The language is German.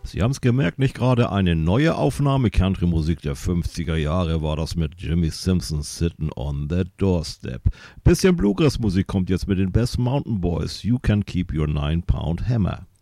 Sie haben es gemerkt, nicht gerade eine neue Aufnahme. Country-Musik der 50er Jahre war das mit Jimmy Simpson Sittin' on the Doorstep. Bisschen Bluegrass-Musik kommt jetzt mit den Best Mountain Boys. You Can Keep Your 9-Pound Hammer.